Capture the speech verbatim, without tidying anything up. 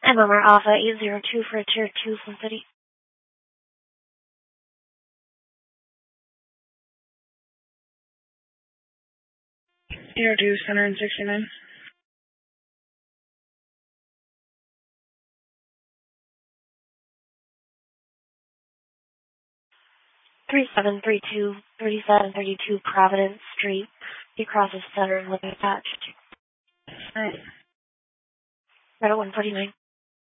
And number Alpha eight zero two for Tier two Sun City. Tier two, Center sixty-nine. three seven three two, thirty-seven thirty-two Providence Street. He crosses Center and looking attached. Alright. Right at one forty-nine.